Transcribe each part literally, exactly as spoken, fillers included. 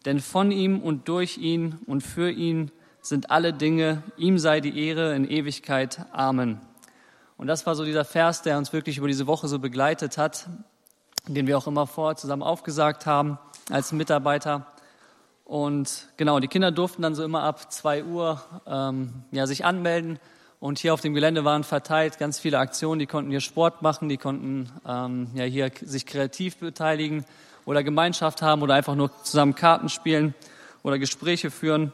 Denn von ihm und durch ihn und für ihn sind alle Dinge. Ihm sei die Ehre in Ewigkeit. Amen. Und das war so dieser Vers, der uns wirklich über diese Woche so begleitet hat, den wir auch immer vorher zusammen aufgesagt haben als Mitarbeiter. Und genau, die Kinder durften dann so immer ab zwei Uhr ähm, ja, sich anmelden. Und hier auf dem Gelände waren verteilt ganz viele Aktionen. Die konnten hier Sport machen, die konnten ähm, ja, hier sich kreativ beteiligen oder Gemeinschaft haben oder einfach nur zusammen Karten spielen oder Gespräche führen.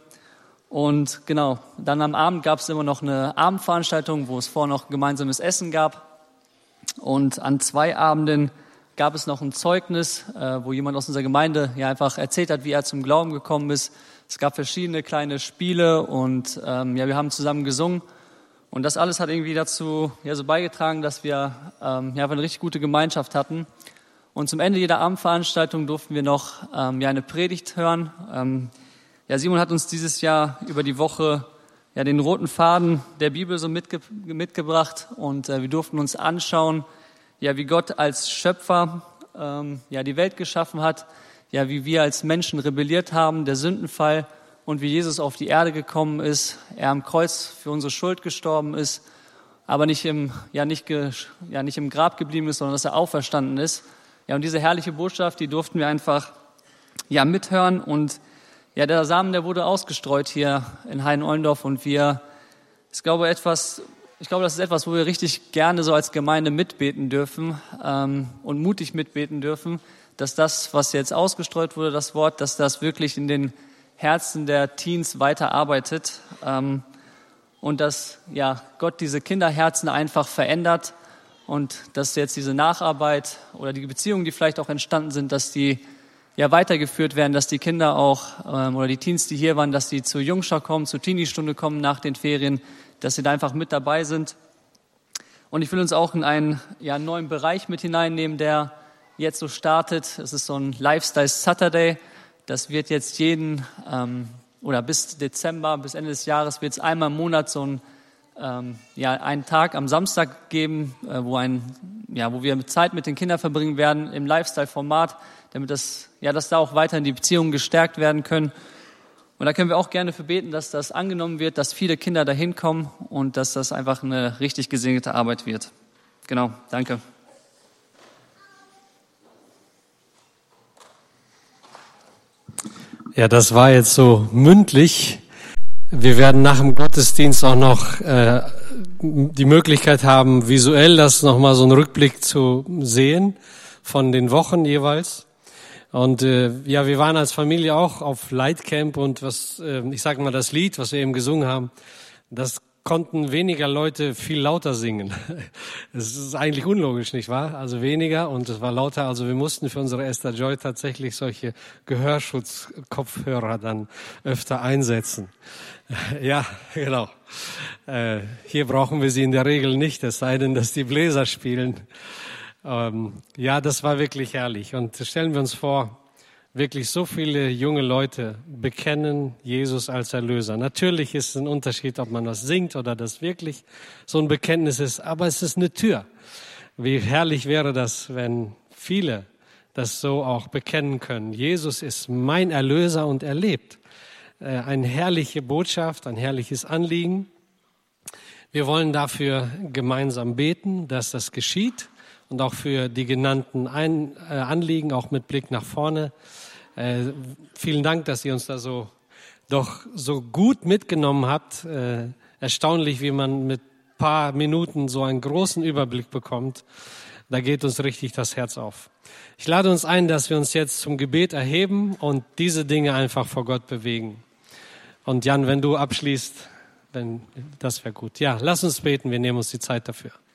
Und genau, dann am Abend gab es immer noch eine Abendveranstaltung, wo es vorher noch gemeinsames Essen gab. Und an zwei Abenden gab es noch ein Zeugnis, äh, wo jemand aus unserer Gemeinde ja einfach erzählt hat, wie er zum Glauben gekommen ist. Es gab verschiedene kleine Spiele und ähm, ja, wir haben zusammen gesungen. Und das alles hat irgendwie dazu ja, so beigetragen, dass wir ähm, ja, eine richtig gute Gemeinschaft hatten. Und zum Ende jeder Abendveranstaltung durften wir noch ähm, ja, eine Predigt hören. Ähm, ja, Simon hat uns dieses Jahr über die Woche ja, den roten Faden der Bibel so mitge- mitgebracht und äh, wir durften uns anschauen, ja, wie Gott als Schöpfer ähm, ja, die Welt geschaffen hat, ja, wie wir als Menschen rebelliert haben, der Sündenfall und wie Jesus auf die Erde gekommen ist, er am Kreuz für unsere Schuld gestorben ist, aber nicht im, ja, nicht ge, ja, nicht im Grab geblieben ist, sondern dass er auferstanden ist. Ja, und diese herrliche Botschaft, die durften wir einfach ja, mithören und ja, der Samen, der wurde ausgestreut hier in Heiden-Ollendorf und wir, ich glaube, etwas, ich glaube, das ist etwas, wo wir richtig gerne so als Gemeinde mitbeten dürfen ähm, und mutig mitbeten dürfen, dass das, was jetzt ausgestreut wurde, das Wort, dass das wirklich in den Herzen der Teens weiterarbeitet ähm, und dass ja, Gott diese Kinderherzen einfach verändert und dass jetzt diese Nacharbeit oder die Beziehungen, die vielleicht auch entstanden sind, dass die ja weitergeführt werden, dass die Kinder auch ähm, oder die Teens, die hier waren, dass sie zur Jungschau kommen, zur Teenie-Stunde kommen nach den Ferien, dass sie da einfach mit dabei sind. Und ich will uns auch in einen ja, neuen Bereich mit hineinnehmen, der jetzt so startet. Es ist so ein Lifestyle Saturday. Das wird jetzt jeden ähm, oder bis Dezember, bis Ende des Jahres wird es einmal im Monat so ein ähm, ja, einen Tag am Samstag geben, äh, wo ein ja, wo wir Zeit mit den Kindern verbringen werden im Lifestyle-Format, damit das, ja, dass da auch weiterhin die Beziehungen gestärkt werden können. Und da können wir auch gerne für beten, dass das angenommen wird, dass viele Kinder dahin kommen und dass das einfach eine richtig gesegnete Arbeit wird. Genau, danke. Ja, das war jetzt so mündlich. Wir werden nach dem Gottesdienst auch noch äh, die Möglichkeit haben, visuell das nochmal so einen Rückblick zu sehen von den Wochen jeweils. Und äh, ja, wir waren als Familie auch auf Lightcamp und was, äh, ich sage mal, das Lied, was wir eben gesungen haben, das konnten weniger Leute viel lauter singen. Es ist eigentlich unlogisch, nicht wahr? Also weniger und es war lauter. Also wir mussten für unsere Esther Joy tatsächlich solche Gehörschutzkopfhörer dann öfter einsetzen. Ja, genau. Äh, hier brauchen wir sie in der Regel nicht, es sei denn, dass die Bläser spielen. Ähm, ja, das war wirklich herrlich. Und stellen wir uns vor, wirklich so viele junge Leute bekennen Jesus als Erlöser. Natürlich ist es ein Unterschied, ob man das singt oder das wirklich so ein Bekenntnis ist, aber es ist eine Tür. Wie herrlich wäre das, wenn viele das so auch bekennen können. Jesus ist mein Erlöser und er lebt. Äh, eine herrliche Botschaft, ein herrliches Anliegen. Wir wollen dafür gemeinsam beten, dass das geschieht. Und auch für die genannten Ein- äh, Anliegen, auch mit Blick nach vorne. Äh, vielen Dank, dass ihr uns da so doch so gut mitgenommen habt. Äh, erstaunlich, wie man mit paar Minuten so einen großen Überblick bekommt. Da geht uns richtig das Herz auf. Ich lade uns ein, dass wir uns jetzt zum Gebet erheben und diese Dinge einfach vor Gott bewegen. Und Jan, wenn du abschließt, wenn, das wäre gut. Ja, lass uns beten, wir nehmen uns die Zeit dafür.